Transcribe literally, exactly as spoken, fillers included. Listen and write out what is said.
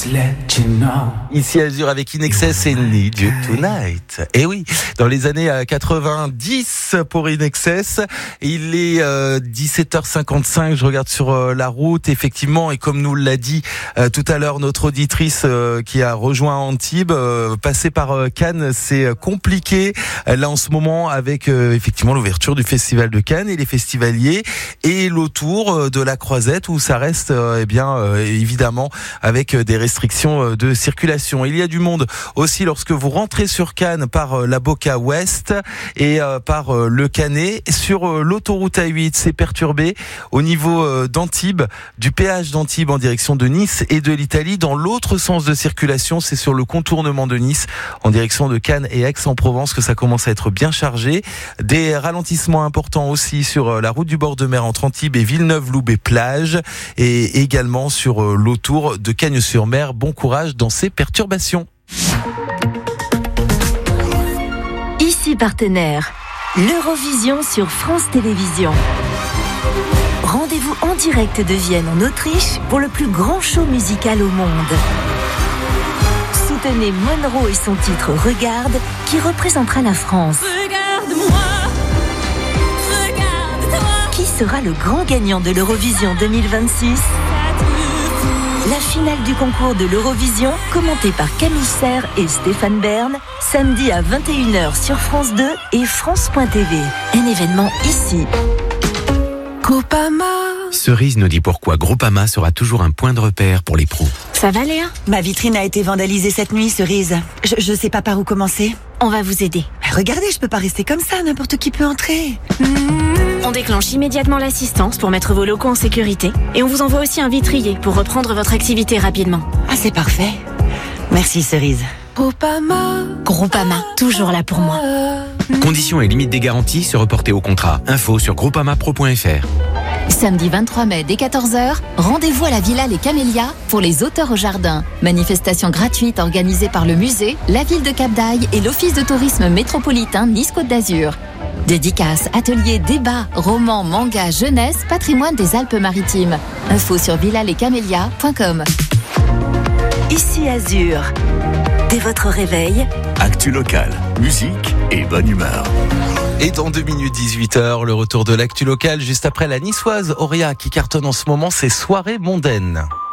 let you know. Ici Azur avec In Excess et Need You Tonight. Et oui, dans les années quatre-vingt-dix pour In Excess, il est euh, dix-sept heures cinquante-cinq, je regarde sur euh, la route, effectivement, et comme nous l'a dit euh, tout à l'heure notre auditrice euh, qui a rejoint Antibes, euh, passer par euh, Cannes, c'est compliqué, euh, là en ce moment avec euh, effectivement l'ouverture du Festival de Cannes et les festivaliers, et l'autour euh, de la Croisette où ça reste euh, eh bien euh, évidemment avec des restrictions de circulation. Il y a du monde aussi lorsque vous rentrez sur Cannes par la Boca Ouest et par le Canet. Sur l'autoroute A huit, c'est perturbé au niveau d'Antibes, du péage d'Antibes en direction de Nice et de l'Italie. Dans l'autre sens de circulation, c'est sur le contournement de Nice en direction de Cannes et Aix-en-Provence que ça commence à être bien chargé. Des ralentissements importants aussi sur la route du bord de mer entre Antibes et Villeneuve-Loubet-Plage et également sur l'autour de Cagnes-sur-Mer. Bon courage dans ces perturbations. Ici partenaire, l'Eurovision sur France Télévisions. Rendez-vous en direct de Vienne en Autriche pour le plus grand show musical au monde. Soutenez Monroe et son titre Regarde qui représentera la France. Regarde-moi, regarde-toi. Qui sera le grand gagnant de l'Eurovision deux mille vingt-six ? La finale du concours de l'Eurovision, commentée par Camille Serre et Stéphane Bern, samedi à vingt et une heures sur France deux et France point T V. Un événement ici. Groupama. Cerise nous dit pourquoi Groupama sera toujours un point de repère pour les pros. Ça va, Léa ? Ma vitrine a été vandalisée cette nuit, Cerise. Je, je sais pas par où commencer. On va vous aider. Regardez, je peux pas rester comme ça, n'importe qui peut entrer. Mmh. On déclenche immédiatement l'assistance pour mettre vos locaux en sécurité. Et on vous envoie aussi un vitrier pour reprendre votre activité rapidement. Ah, c'est parfait. Merci, Cerise. Groupama. Groupama, toujours là pour moi. Conditions et limites des garanties se reporter au contrat. Info sur groupamapro point f r. Samedi vingt-trois mai dès quatorze heures, rendez-vous à la Villa Les Camélias pour les auteurs au jardin. Manifestation gratuite organisée par le musée, la ville de Cap-d'Aille et l'office de tourisme métropolitain Nice-Côte d'Azur. Dédicaces, ateliers, débats, romans, mangas, jeunesse, patrimoine des Alpes-Maritimes. Info sur villa les camélias point com. Ici Azur. Dès votre réveil, actu locale, musique et bonne humeur. Et dans deux minutes dix-huit heures, le retour de l'actu locale juste après la niçoise Auria qui cartonne en ce moment ses soirées mondaines.